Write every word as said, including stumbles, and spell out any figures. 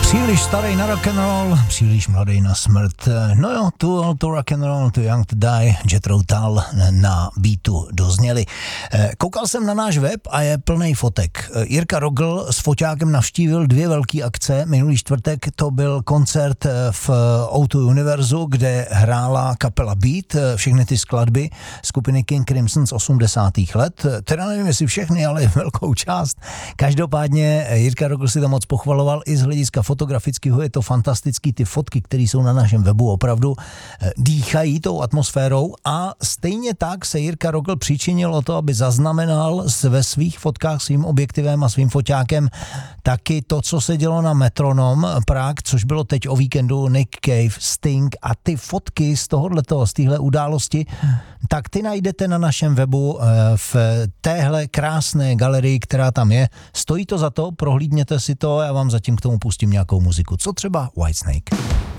Příliš starý na rock'n'roll, příliš mladý na smrt. No jo, tu, tu rock'n'roll, tu Young to Die, Jethro Tull na beatu dozněli. Koukal jsem na náš web a je plnej fotek. Jirka Rogl s foťákem navštívil dvě velké akce. Minulý čtvrtek to byl koncert v ó dva Univerzu, kde hrála kapela Beat, všechny ty skladby skupiny King Crimson z osmdesátých let. Teda nevím, jestli všechny, ale velkou část. Každopádně Jirka Rogl si to moc pochvaloval i z hlediska fotografického, je to fantastický, ty fotky, které jsou na našem webu, opravdu dýchají tou atmosférou a stejně tak se Jirka Rogl přičinil o to, aby zaznamenal ve svých fotkách svým objektivem a svým foťákem taky to, co se dělo na Metronom Prague, což bylo teď o víkendu, Nick Cave, Sting a ty fotky z tohohletoho, z téhle události, tak ty najdete na našem webu v téhle krásné galerii, která tam je. Stojí to za to, prohlídněte si to, já vám zatím k tomu pustím nějakou muziku. Co třeba Whitesnake?